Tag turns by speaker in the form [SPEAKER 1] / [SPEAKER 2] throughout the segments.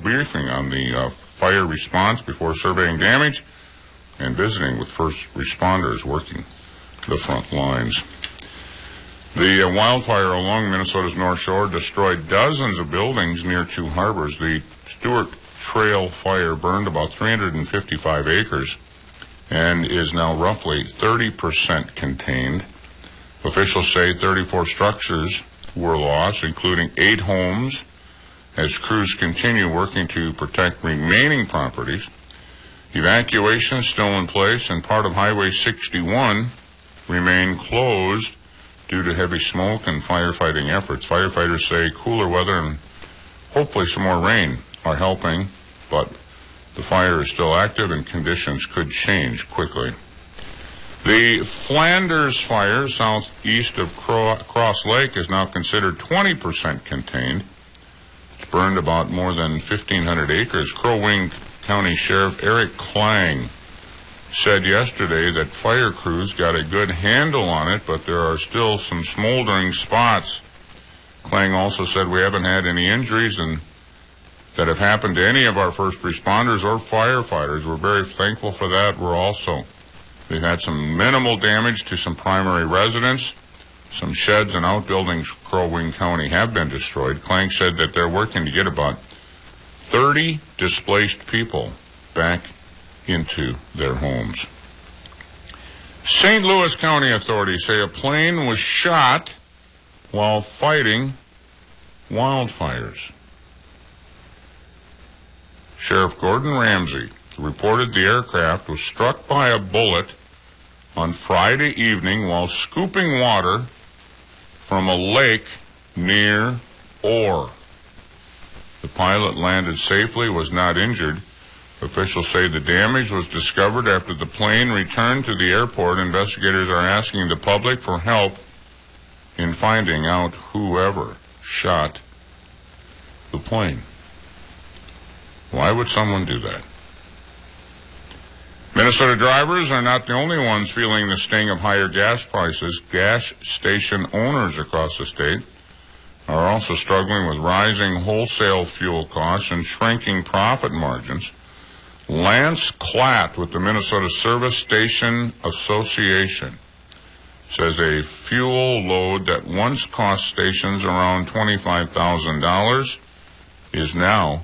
[SPEAKER 1] briefing on the fire response before surveying damage and visiting with first responders working the front lines. The wildfire along Minnesota's North Shore destroyed dozens of buildings near two harbors. The Stewart Trail fire burned about 355 acres and is now roughly 30% contained. Officials say 34 structures were lost, including 8 homes, as crews continue working to protect remaining properties. Evacuation is still in place, and part of Highway 61 remain closed due to heavy smoke and firefighting efforts. Firefighters say cooler weather and hopefully some more rain are helping, but the fire is still active and conditions could change quickly. The Flanders fire southeast of Cross Lake is now considered 20% contained. It's burned about more than 1,500 acres. Crow Wing County Sheriff Eric Klang said yesterday that fire crews got a good handle on it, but there are still some smoldering spots. Klang also said we haven't had any injuries and that have happened to any of our first responders or firefighters. We're very thankful for that. We've had some minimal damage to some primary residents. Some sheds and outbuildings Crow Wing County have been destroyed. Klang said that they're working to get about 30 displaced people back into their homes. St. Louis County authorities say a plane was shot while fighting wildfires. Sheriff Gordon Ramsey reported the aircraft was struck by a bullet on Friday evening while scooping water from a lake near Orr. The pilot landed safely, was not injured. Officials say the damage was discovered after the plane returned to the airport. Investigators are asking the public for help in finding out whoever shot the plane. Why would someone do that? Minnesota drivers are not the only ones feeling the sting of higher gas prices. Gas station owners across the state are also struggling with rising wholesale fuel costs and shrinking profit margins. Lance Klatt with the Minnesota Service Station Association says a fuel load that once cost stations around $25,000 is now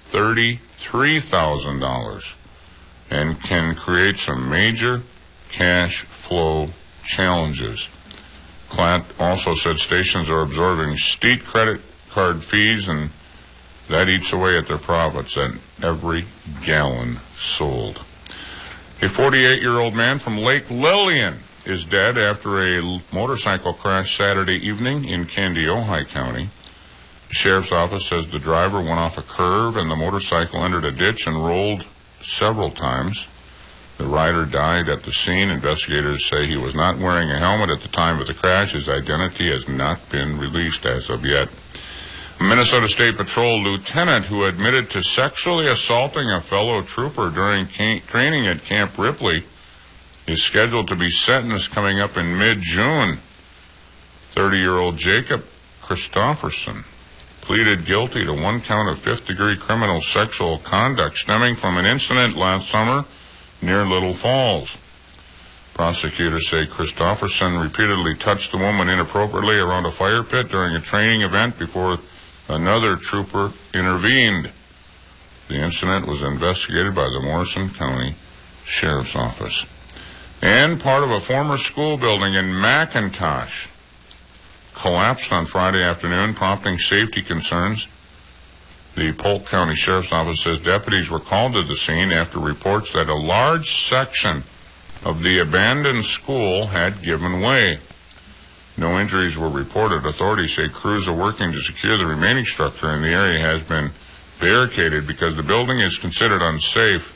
[SPEAKER 1] $33,000 and can create some major cash flow challenges. Klatt also said stations are absorbing steep credit card fees, and that eats away at their profits at every gallon sold. A 48-year-old man from Lake Lillian is dead after a motorcycle crash Saturday evening in Kandiyohi County. The sheriff's office says the driver went off a curve and the motorcycle entered a ditch and rolled several times. The rider died at the scene. Investigators say he was not wearing a helmet at the time of the crash. His identity has not been released as of yet. A Minnesota State Patrol lieutenant who admitted to sexually assaulting a fellow trooper during training at Camp Ripley is scheduled to be sentenced coming up in mid-June. 30-year-old Jacob Christofferson pleaded guilty to one count of fifth-degree criminal sexual conduct stemming from an incident last summer near Little Falls. Prosecutors say Christofferson repeatedly touched the woman inappropriately around a fire pit during a training event before another trooper intervened. The incident was investigated by the Morrison County Sheriff's Office. And part of a former school building in McIntosh collapsed on Friday afternoon, prompting safety concerns. The Polk County Sheriff's Office says deputies were called to the scene after reports that a large section of the abandoned school had given way. No injuries were reported. Authorities say crews are working to secure the remaining structure, and the area has been barricaded because the building is considered unsafe.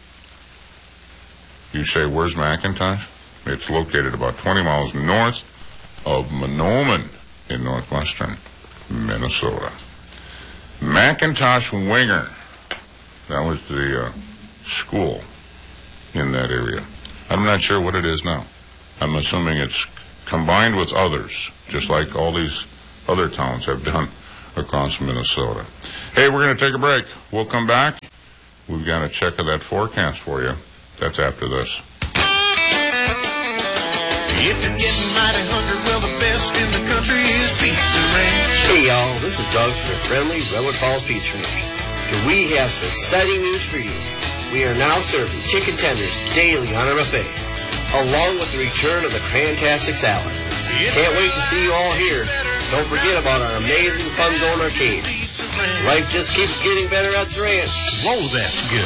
[SPEAKER 1] You say, where's McIntosh? It's located about 20 miles north of Mahnomen in northwestern Minnesota. McIntosh Winger, that was the school in that area. I'm not sure what it is now. I'm assuming it's combined with others, just like all these other towns have done across Minnesota. Hey, we're going to take a break. We'll come back we've got a check of that forecast for you. That's after this.
[SPEAKER 2] If you're getting mighty hungry, well, the best in the country is Pizza Ranch. Hey, y'all, this is Doug from friendly Redwood Falls Pizza Ranch. And we have some exciting news for you. We are now serving chicken tenders daily on our buffet, along with the return of the Crantastic Salad. Can't wait to see you all here. Don't forget about our amazing Fun Zone Arcade. Life just keeps getting better at the ranch. Whoa, that's good.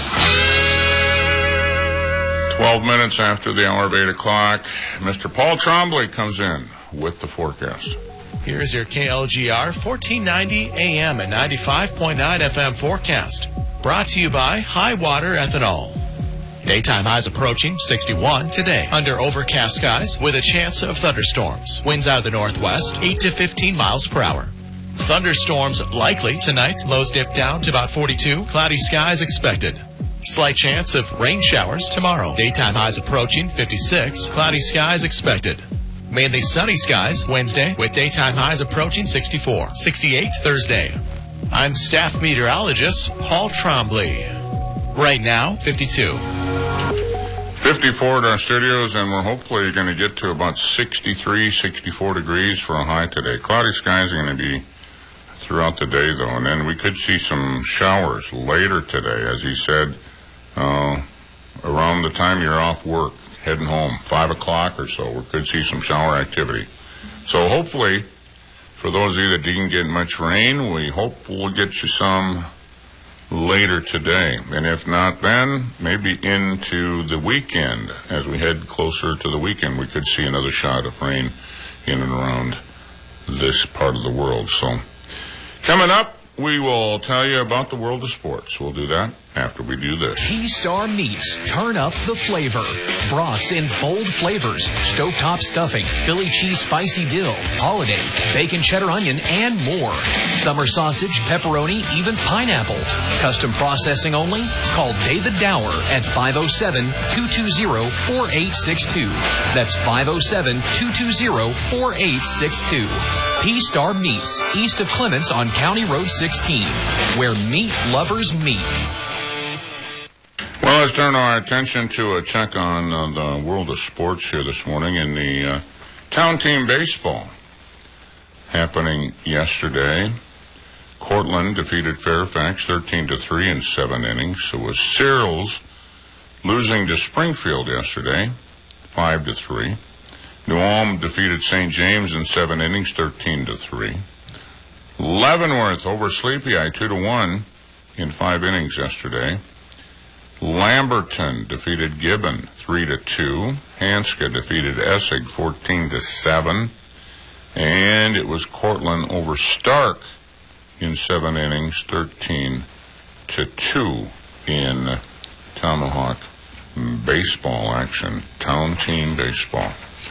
[SPEAKER 1] 12 minutes after the hour of 8 o'clock, Mr. Paul Trombley comes in with the forecast.
[SPEAKER 3] Here is your KLGR 1490 AM and 95.9 FM forecast. Brought to you by High Water Ethanol. Daytime highs approaching 61 today under overcast skies with a chance of thunderstorms. Winds out of the northwest, 8 to 15 miles per hour. Thunderstorms likely tonight. Lows dip down to about 42. Cloudy skies expected. Slight chance of rain showers tomorrow. Daytime highs approaching 56. Cloudy skies expected. Mainly sunny skies Wednesday with daytime highs approaching 64. 68 Thursday. I'm staff meteorologist Paul Trombley. Right now, 52.
[SPEAKER 1] 54 at our studios, and we're hopefully going to get to about 63, 64 degrees for a high today. Cloudy skies are going to be throughout the day, though, and then we could see some showers later today, as he said, around the time you're off work, heading home, 5 o'clock or so, we could see some shower activity. So hopefully, for those of you that didn't get much rain, we hope we'll get you some later today. And if not then, maybe into the weekend. As we head closer to the weekend, we could see another shot of rain in and around this part of the world. So coming up, we will tell you about the world of sports. We'll do that after we do this.
[SPEAKER 4] P-Star Meats. Turn up the flavor. Brats in bold flavors. Stovetop stuffing. Philly cheese spicy dill. Holiday. Bacon cheddar onion. And more. Summer sausage, pepperoni, even pineapple. Custom processing only? Call David Dower at 507-220-4862. That's 507-220-4862. P-Star Meats, east of Clements on County Road 16, where meat lovers meet.
[SPEAKER 1] Well, let's turn our attention to a check on the world of sports here this morning in the town team baseball. Happening yesterday, Cortland defeated Fairfax 13-3 in 7 innings. It was Searles losing to Springfield yesterday, 5-3. New Ulm defeated St. James in 7 innings, 13-3. Leavenworth over Sleepy Eye 2-1 in 5 innings yesterday. Lamberton defeated Gibbon 3-2. Hanska defeated Essig 14-7. And it was Cortland over Stark in 7 innings, 13-2 in Tomahawk baseball action, town team baseball.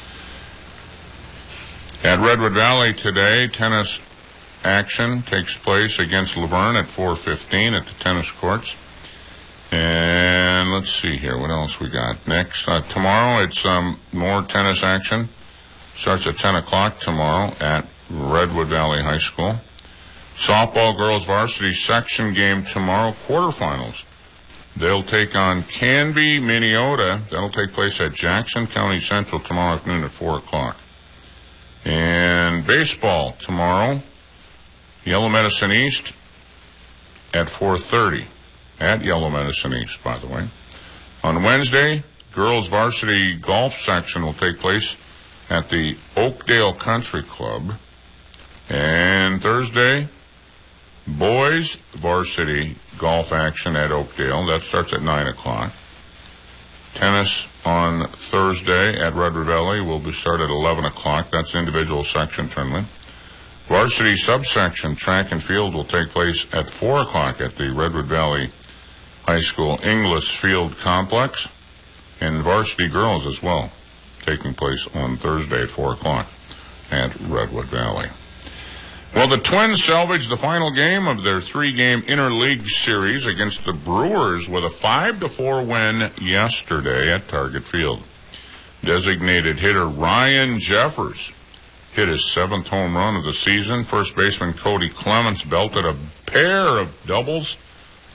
[SPEAKER 1] At Redwood Valley today, tennis action takes place against Laverne at 4:15 at the tennis courts. And let's see here, what else we got next? Tomorrow, it's more tennis action. Starts at 10 o'clock tomorrow at Redwood Valley High School. Softball girls varsity section game tomorrow, quarterfinals. They'll take on Canby, Minneota. That'll take place at Jackson County Central tomorrow afternoon at 4 o'clock. And baseball tomorrow, Yellow Medicine East at 4:30 at Yellow Medicine East, by the way. On Wednesday, girls varsity golf section will take place at the Oakdale Country Club. And Thursday, boys varsity golf action at Oakdale. That starts at 9 o'clock. Tennis on Thursday at Redwood Valley will be started at 11 o'clock. That's individual section tournament. Varsity subsection track and field will take place at 4 o'clock at the Redwood Valley High School Inglis Field Complex. And varsity girls as well, taking place on Thursday at 4 o'clock at Redwood Valley. Well, the Twins salvaged the final game of their 3-game interleague series against the Brewers with a 5-4 win yesterday at Target Field. Designated hitter Ryan Jeffers hit his 7th home run of the season. First baseman Cody Clements belted a pair of doubles,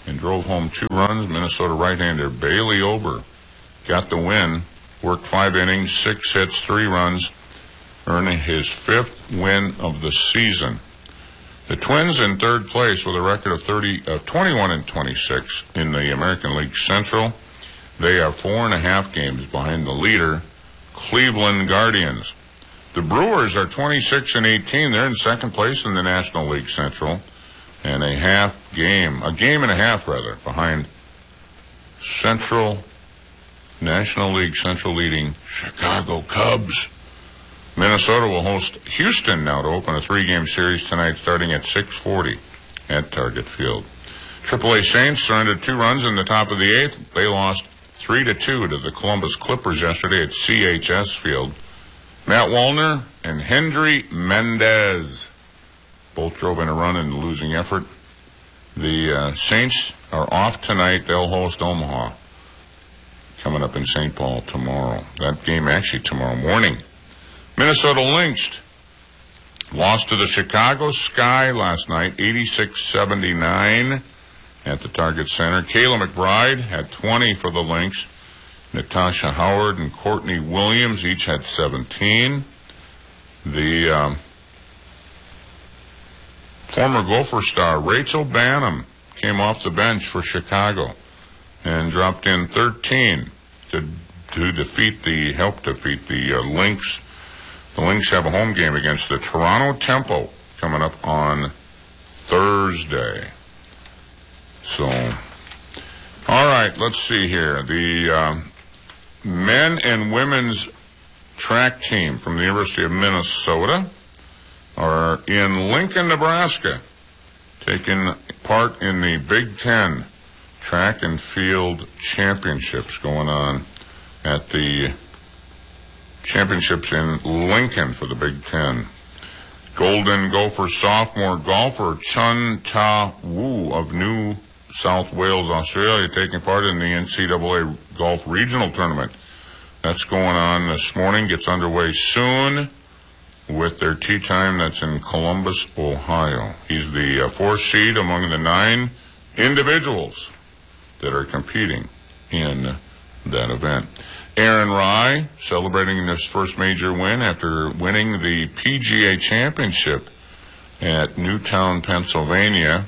[SPEAKER 1] and drove home 2 runs. Minnesota right-hander Bailey Ober got the win, worked 5 innings, 6 hits, 3 runs, earning his 5th win of the season. The Twins in third place with a record of 21-26 in the American League Central. They are 4.5 games behind the leader, Cleveland Guardians. The Brewers are 26-18. They're in second place in the National League Central, and a game and a half behind National League Central leading Chicago Cubs. Minnesota will host Houston now to open a 3-game series tonight starting at 6:40 at Target Field. AAA Saints surrendered 2 runs in the top of the 8th. They lost 3-2 to the Columbus Clippers yesterday at CHS Field. Matt Wallner and Hendry Mendez both drove in a run in the losing effort. The Saints are off tonight. They'll host Omaha coming up in St. Paul tomorrow. That game actually tomorrow morning. Minnesota Lynx lost to the Chicago Sky last night, 86-79 at the Target Center. Kayla McBride had 20 for the Lynx. Natasha Howard and Courtney Williams each had 17. The former Gopher star Rachel Banham came off the bench for Chicago and dropped in 13 to help defeat the Lynx. The Lynx have a home game against the Toronto Tempo coming up on Thursday. So, all right, let's see here. The men and women's track team from the University of Minnesota are in Lincoln, Nebraska, taking part in the Big Ten track and field championships going on at the championships in Lincoln for the Big Ten. Golden Gopher sophomore golfer Chun Ta Woo of New South Wales, Australia, taking part in the NCAA Golf Regional Tournament. That's going on this morning. Gets underway soon with their tee time. That's in Columbus, Ohio. He's the 4th seed among the 9 individuals that are competing in that event. Aaron Rai celebrating his first major win after winning the PGA Championship at Newtown, Pennsylvania.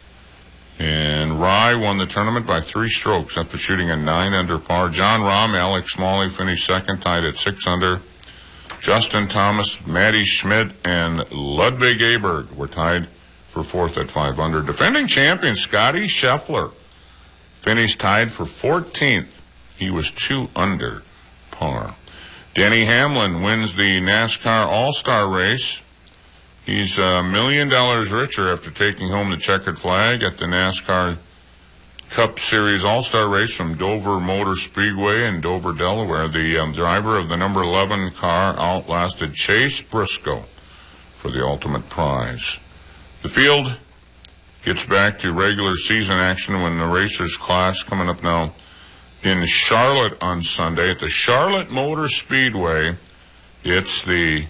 [SPEAKER 1] And Rai won the tournament by 3 strokes after shooting a 9 under par. John Rahm, Alex Smalley finished second, tied at 6 under. Justin Thomas, Matty Schmidt, and Ludwig Aberg were tied for 4th at 5 under. Defending champion Scotty Scheffler finished tied for 14th. He was 2 under par. Denny Hamlin wins the NASCAR All-Star race. He's $1 million richer after taking home the checkered flag at the NASCAR Cup Series All-Star race from Dover Motor Speedway in Dover, Delaware. The driver of the number 11 car outlasted Chase Briscoe for the ultimate prize. The field gets back to regular season action when the Racers class coming up now in Charlotte on Sunday at the Charlotte Motor Speedway. It's the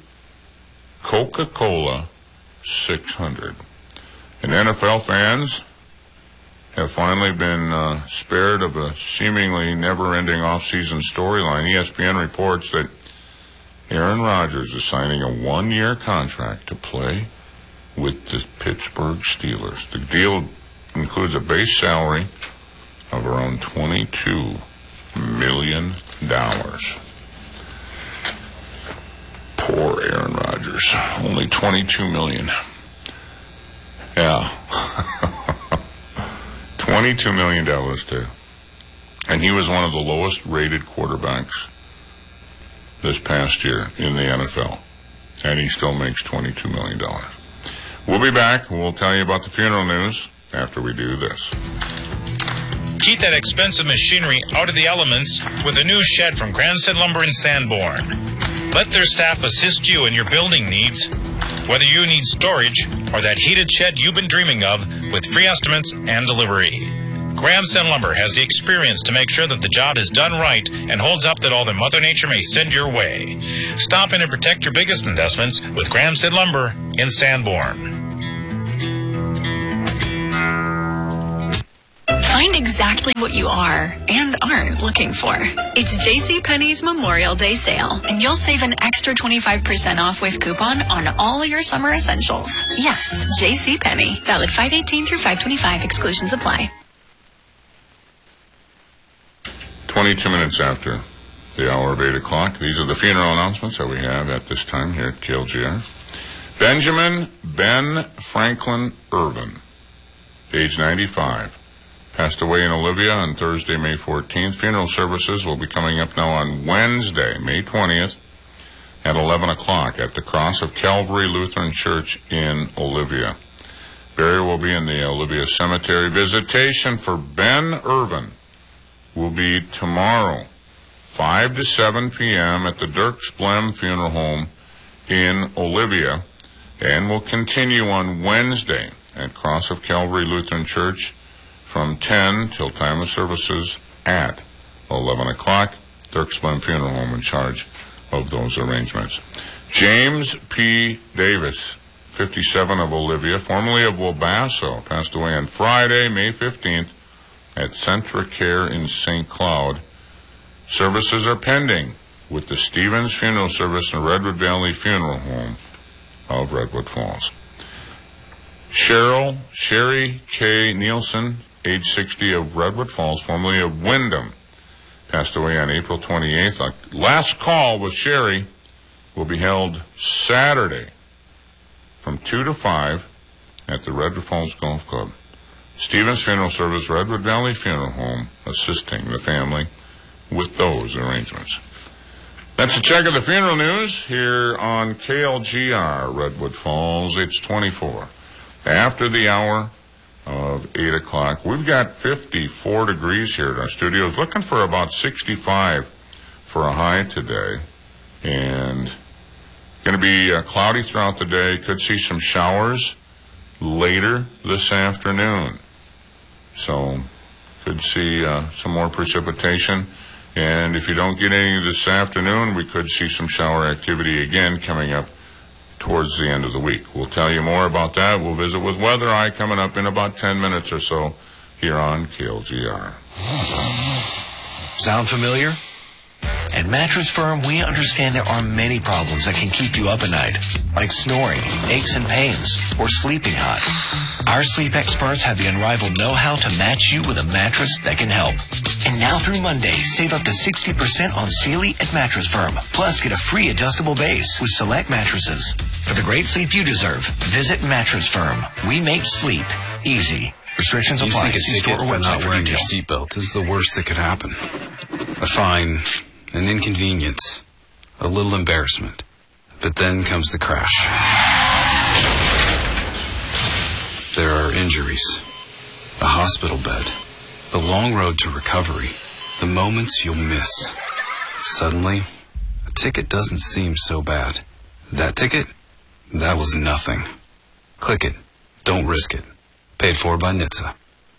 [SPEAKER 1] Coca-Cola 600. And NFL fans have finally been spared of a seemingly never-ending off-season storyline. ESPN reports that Aaron Rodgers is signing a 1-year contract to play with the Pittsburgh Steelers. The deal includes a base salary of around $22 million. Poor Aaron Rodgers. Only $22 million. Yeah. $22 million too. And he was one of the lowest rated quarterbacks this past year in the NFL. And he still makes $22 million. We'll be back. We'll tell you about the funeral news after we do this.
[SPEAKER 5] Keep that expensive machinery out of the elements with a new shed from Gramstead Lumber in Sanborn. Let their staff assist you in your building needs, whether you need storage or that heated shed you've been dreaming of, with free estimates and delivery. Gramstead Lumber has the experience to make sure that the job is done right and holds up that all that Mother Nature may send your way. Stop in and protect your biggest investments with Gramstead Lumber in Sanborn.
[SPEAKER 6] Find exactly what you are and aren't looking for. It's JCPenney's Memorial Day sale, and you'll save an extra 25% off with coupon on all your summer essentials. Yes, JCPenney. Valid 5/18 through 5/25. Exclusions apply.
[SPEAKER 1] 22 minutes after the hour of 8 o'clock. These are the funeral announcements that we have at this time here at KLGR. Benjamin Ben Franklin Irvin, age 95, passed away in Olivia on Thursday, May 14th. Funeral services will be coming up now on Wednesday, May 20th at 11 o'clock at the Cross of Calvary Lutheran Church in Olivia. Burial will be in the Olivia Cemetery. Visitation for Ben Irvin will be tomorrow, 5 to 7 p.m. at the Dirk Splem Funeral Home in Olivia, and will continue on Wednesday at Cross of Calvary Lutheran Church from 10 till time of services at 11 o'clock. Dirk Splem Funeral Home in charge of those arrangements. James P. Davis, 57, of Olivia, formerly of Wabasso, passed away on Friday, May 15th at Centra Care in St. Cloud. Services are pending with the Stevens Funeral Service and Redwood Valley Funeral Home of Redwood Falls. Sherry K. Nielsen, age 60, of Redwood Falls, formerly of Wyndham, passed away on April 28th. Last call with Sherry will be held Saturday from 2 to 5 at the Redwood Falls Golf Club. Stevens Funeral Service, Redwood Valley Funeral Home, assisting the family with those arrangements. That's a check of the funeral news here on KLGR, Redwood Falls. It's 24 after the hour of 8 o'clock. We've got 54 degrees here at our studios, looking for about 65 for a high today, and going to be cloudy throughout the day. Could see some showers later this afternoon, so could see some more precipitation. And if you don't get any this afternoon, we could see some shower activity again coming up towards the end of the week. We'll tell you more about that. We'll visit with Weather Eye coming up in about 10 minutes or so here on KLGR.
[SPEAKER 7] Sound familiar? At Mattress Firm, we understand there are many problems that can keep you up at night, like snoring, aches and pains, or sleeping hot. Our sleep experts have the unrivaled know-how to match you with a mattress that can help. And now through Monday, save up to 60% on Sealy at Mattress Firm. Plus, get a free adjustable base with select mattresses. For the great sleep you deserve, visit Mattress Firm. We make sleep easy. Restrictions apply. See store or website for
[SPEAKER 8] wearing
[SPEAKER 7] details.
[SPEAKER 8] your seatbelt is the worst that could happen. A fine, an inconvenience, a little embarrassment. But then comes the crash. There are injuries, a hospital bed, the long road to recovery, the moments you'll miss. Suddenly, a ticket doesn't seem so bad. That ticket? That was nothing. Click it. Don't risk it. Paid for by NHTSA.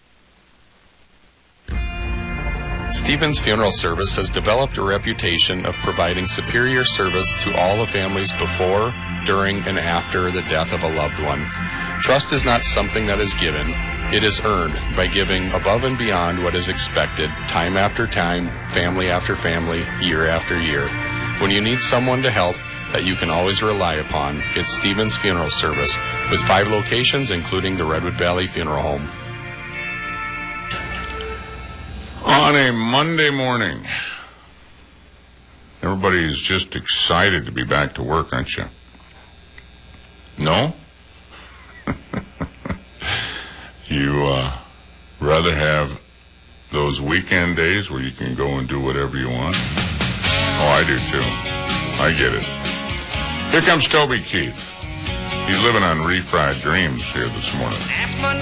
[SPEAKER 9] Stevens Funeral Service has developed a reputation of providing superior service to all the families before, during, and after the death of a loved one. Trust is not something that is given. It is earned by giving above and beyond what is expected, time after time, family after family, year after year. When you need someone to help that you can always rely upon, it's Stevens Funeral Service, with 5 locations, including the Redwood Valley Funeral Home.
[SPEAKER 1] On a Monday morning, everybody's just excited to be back to work, aren't you? No? You rather have those weekend days where you can go and do whatever you want? Oh, I do too. I get it. Here comes Toby Keith. He's living on refried dreams here this morning.
[SPEAKER 10] That's my